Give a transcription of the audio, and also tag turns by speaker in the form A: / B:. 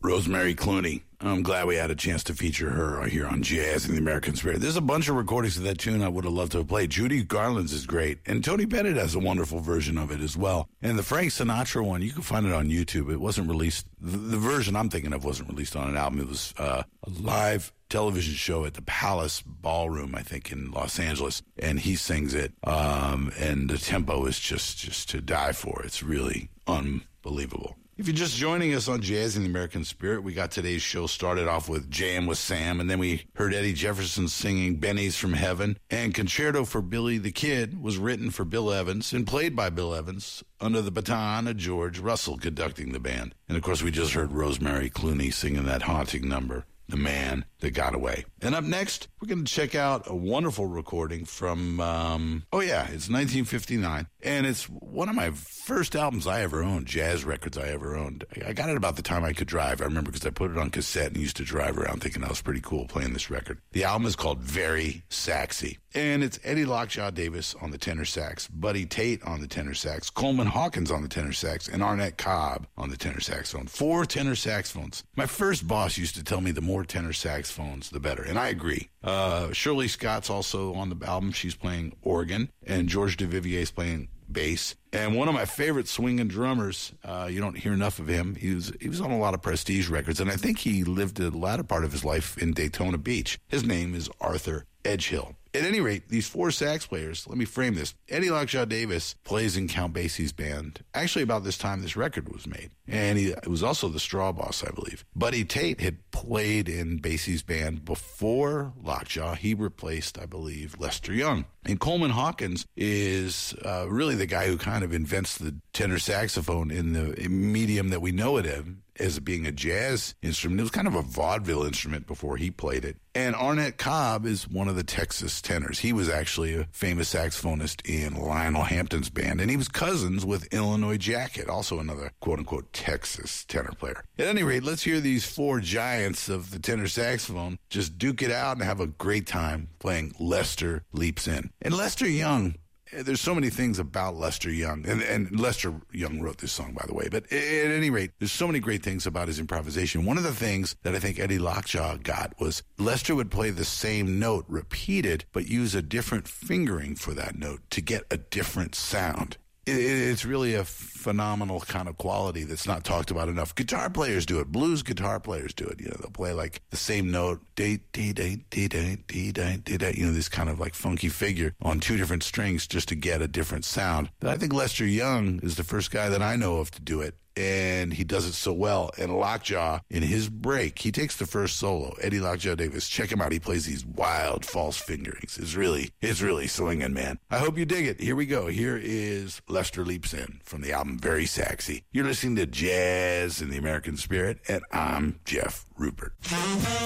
A: Rosemary Clooney. I'm glad we had a chance to feature her here on Jazz in the American Spirit. There's a bunch of recordings of that tune I would have loved to have played. Judy Garland's is great, and Tony Bennett has a wonderful version of it as well. And the Frank Sinatra one, you can find it on YouTube. It wasn't released. The version I'm thinking of wasn't released on an album. It was a live television show at the Palace Ballroom, I think, in Los Angeles, and he sings it. And the tempo is just to die for. It's really unbelievable. If you're just joining us on Jazz in the American Spirit, we got today's show started off with Jam with Sam, and then we heard Eddie Jefferson singing Benny's from Heaven, and Concerto for Billy the Kid was written for Bill Evans and played by Bill Evans under the baton of George Russell conducting the band. And of course, we just heard Rosemary Clooney singing that haunting number, The Man That Got Away. And up next, we're going to check out a wonderful recording from, it's 1959. And it's one of my first albums I ever owned, jazz records I ever owned. I got it about the time I could drive. I remember because I put it on cassette and used to drive around thinking I was pretty cool playing this record. The album is called Very Saxy. And it's Eddie Lockjaw Davis on the tenor sax, Buddy Tate on the tenor sax, Coleman Hawkins on the tenor sax, and Arnett Cobb on the tenor saxophone. 4 tenor saxophones. My first boss used to tell me the more tenor saxophones, the better. And I agree. Shirley Scott's also on the album. She's playing organ. And George DeVivier's playing bass. And one of my favorite swinging drummers, you don't hear enough of him. He was on a lot of Prestige records, and I think he lived the latter part of his life in Daytona Beach. His name is Arthur Edgehill. At any rate, these 4 sax players, let me frame this. Eddie Lockjaw Davis plays in Count Basie's band, actually about this time this record was made. And he was also the straw boss, I believe. Buddy Tate had played in Basie's band before Lockjaw. He replaced, I believe, Lester Young. And Coleman Hawkins is really the guy who kind of invents the tenor saxophone in the medium that we know it as being a jazz instrument. It was kind of a vaudeville instrument before he played it. And Arnett Cobb is one of the Texas tenors. He was actually a famous saxophonist in Lionel Hampton's band, and he was cousins with Illinois Jacket, also another quote-unquote Texas tenor player. At any rate, let's hear these 4 giants of the tenor saxophone just duke it out and have a great time playing Lester Leaps In. And Lester Young, there's so many things about Lester Young, and Lester Young wrote this song, by the way, but at any rate, there's so many great things about his improvisation. One of the things that I think Eddie Lockjaw got was Lester would play the same note repeated, but use a different fingering for that note to get a different sound. It's really a phenomenal kind of quality that's not talked about enough. Guitar players do it. Blues guitar players do it. You know, they'll play like the same note, this kind of like funky figure on 2 different strings just to get a different sound. But I think Lester Young is the first guy that I know of to do it. And he does it so well. And Lockjaw, in his break, he takes the first solo. Eddie Lockjaw Davis, check him out. He plays these wild false fingerings. It's really swinging, man. I hope you dig it. Here we go. Here is Lester Leaps In from the album Very Saxy. You're listening to Jazz in the American Spirit, and I'm Jeff Rupert.